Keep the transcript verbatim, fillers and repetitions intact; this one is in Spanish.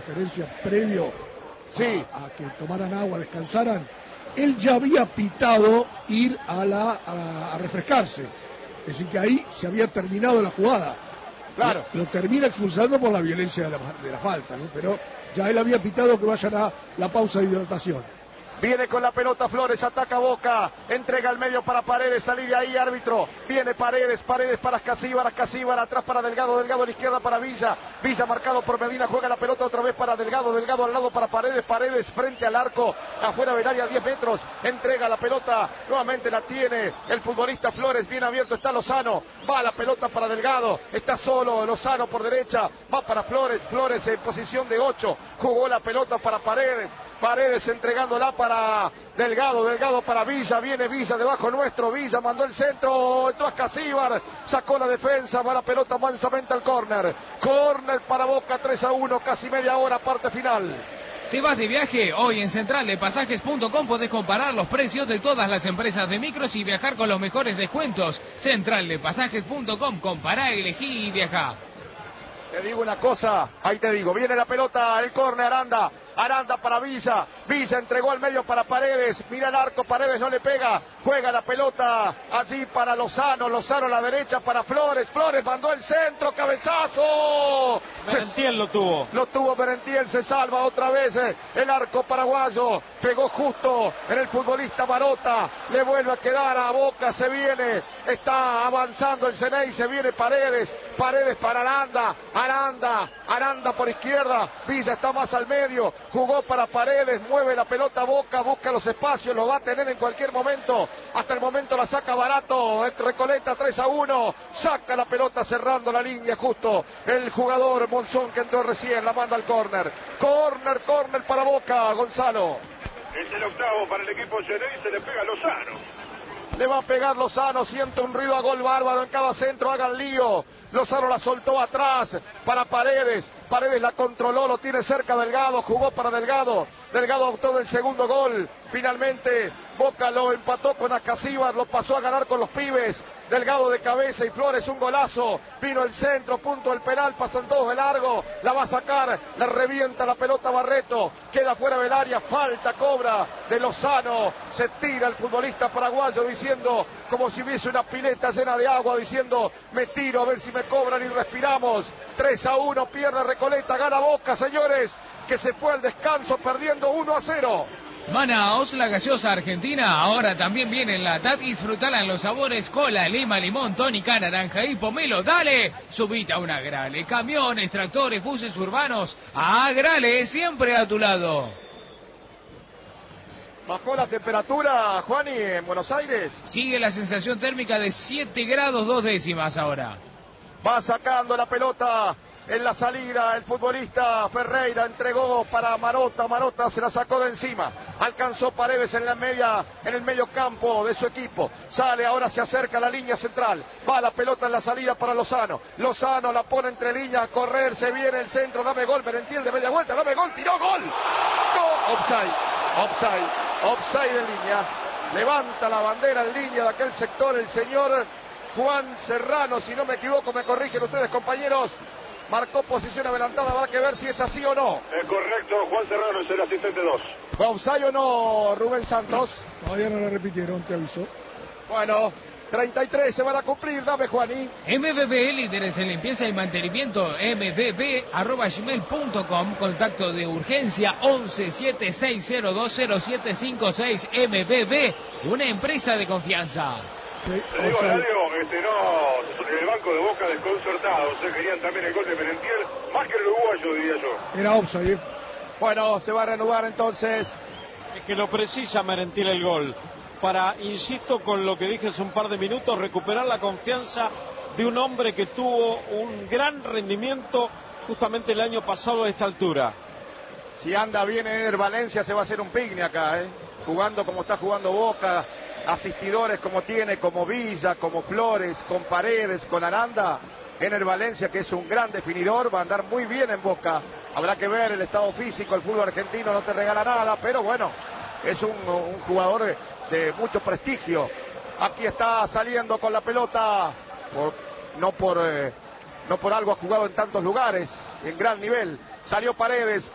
referencia previo sí. a, a que tomaran agua, descansaran, él ya había pitado ir a, la, a, a refrescarse. Es decir, que ahí se había terminado la jugada. Claro. Lo, lo termina expulsando por la violencia de la, de la falta, ¿no? Pero ya él había pitado que vayan a la pausa de hidratación. Viene con la pelota Flores, ataca Boca, entrega al medio para Paredes, salir de ahí árbitro, viene Paredes, Paredes para Ascasíbar, Ascasíbar atrás para Delgado, Delgado a la izquierda para Villa, Villa marcado por Medina, juega la pelota otra vez para Delgado, Delgado al lado para Paredes, Paredes frente al arco, afuera del área diez metros, entrega la pelota, nuevamente la tiene el futbolista Flores, bien abierto está Lozano, va la pelota para Delgado, está solo Lozano por derecha, va para Flores, Flores en posición de ocho, jugó la pelota para Paredes, Paredes entregándola para Delgado, Delgado para Villa, viene Villa debajo nuestro, Villa mandó el centro, entró Ascasíbar, sacó la defensa, va la pelota mansamente al córner, córner para Boca, tres a uno, casi media hora, parte final. ¿Te vas de viaje? Hoy en central de pasajes punto com podés comparar los precios de todas las empresas de micros y viajar con los mejores descuentos. central de pasajes punto com, compará, elegí y viajá. Te digo una cosa, ahí te digo, viene la pelota, el córner, Aranda, Aranda para Villa, Villa entregó al medio para Paredes, mira el arco, Paredes no le pega, juega la pelota allí para Lozano, Lozano a la derecha para Flores, Flores mandó el centro, cabezazo. Merentiel lo tuvo. Lo tuvo Merentiel, se salva otra vez eh, el arco paraguayo, pegó justo en el futbolista Marota, le vuelve a quedar a Boca, se viene, está avanzando el Ceney, se viene Paredes, Paredes para Aranda, Aranda, Aranda por izquierda, Villa está más al medio, jugó para Paredes, mueve la pelota Boca, busca los espacios, lo va a tener en cualquier momento, hasta el momento la saca barato, Recoleta tres a uno, saca la pelota cerrando la línea justo, el jugador Monzón que entró recién, la manda al córner, córner, córner para Boca, Gonzalo. Es el octavo para el equipo Ceney, se le pega Lozano. Le va a pegar Lozano, siente un ruido a gol bárbaro en cada centro, hagan lío. Lozano la soltó atrás para Paredes. Paredes la controló, lo tiene cerca Delgado, jugó para Delgado. Delgado optó del segundo gol. Finalmente Boca lo empató con Ascasíbar, lo pasó a ganar con los pibes. Delgado de cabeza y Flores, un golazo. Vino el centro, punto del penal, pasan todos de largo. La va a sacar, le revienta la pelota Barreto. Queda fuera del área, falta, cobra de Lozano. Se tira el futbolista paraguayo diciendo, como si hubiese una pileta llena de agua, diciendo, me tiro a ver si me cobran y respiramos. tres a uno, pierde Recoleta, gana Boca, señores, que se fue al descanso perdiendo uno a cero. Manaos, la gaseosa argentina, ahora también viene en la T A T. Disfrutala en los sabores cola, lima, limón, tónica, naranja y pomelo. ¡Dale! Subite a una Grale. Camiones, tractores, buses urbanos. A Grale, siempre a tu lado. ¿Bajó la temperatura, Juani, en Buenos Aires? Sigue la sensación térmica de siete grados dos décimas ahora. Va sacando la pelota en la salida, el futbolista Ferreira entregó para Marota, Marota se la sacó de encima, alcanzó Paredes en la media, en el medio campo de su equipo, sale, ahora se acerca a la línea central, va la pelota en la salida para Lozano, Lozano la pone entre líneas, a correr, se viene el centro, dame gol, Merentiel de media vuelta, dame gol, tiró gol, ¡gol! Offside, offside, offside en línea, levanta la bandera en línea de aquel sector el señor Juan Serrano, si no me equivoco, me corrigen ustedes, compañeros. Marcó posición adelantada, habrá que ver si es así o no. Es correcto, Juan Serrano es el asistente dos. ¿Fue offside o no, Rubén Santos? Todavía no la repitieron, te aviso. Bueno, treinta y tres se van a cumplir, dame Juaní. M B B, líderes en limpieza y mantenimiento, m b b arroba gmail punto com, contacto de urgencia once siete seis cero dos cero siete cinco seis. M B B, una empresa de confianza. Sí, Le digo, Radio, este, no, en el banco de Boca desconcertado, se querían también el gol de Merentiel, más que el uruguayo, diría yo. Era offside. Bueno, se va a reanudar entonces. Es que lo precisa Merentiel el gol, para, insisto, con lo que dije hace un par de minutos, recuperar la confianza de un hombre que tuvo un gran rendimiento justamente el año pasado a esta altura. Si anda bien en el Valencia se va a hacer un picnic acá, ¿eh? Jugando como está jugando Boca, asistidores como tiene, como Villa, como Flores, con Paredes, con Aranda. En el Valencia, que es un gran definidor, va a andar muy bien en Boca. Habrá que ver el estado físico, el fútbol argentino no te regala nada, pero bueno, es un, un jugador de, de mucho prestigio. Aquí está saliendo con la pelota, por, no, por, eh, no por algo ha jugado en tantos lugares, en gran nivel. Salió Paredes.